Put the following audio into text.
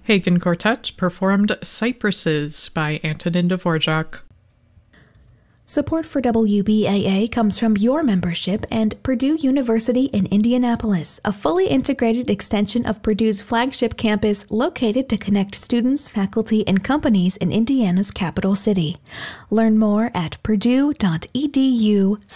Hagen Quartet performed Cypresses by Antonin Dvorak. Support for WBAA comes from your membership and Purdue University in Indianapolis, a fully integrated extension of Purdue's flagship campus located to connect students, faculty, and companies in Indiana's capital city. Learn more at purdue.edu/PA.